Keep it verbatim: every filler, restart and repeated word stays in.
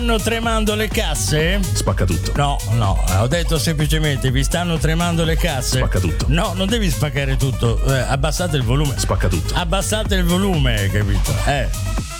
Stanno tremando le casse? Spacca tutto. No, no, ho detto semplicemente vi stanno tremando le casse? Spacca tutto. No, non devi spaccare tutto, eh, abbassate il volume. Spacca tutto. Abbassate il volume, capito? Eh.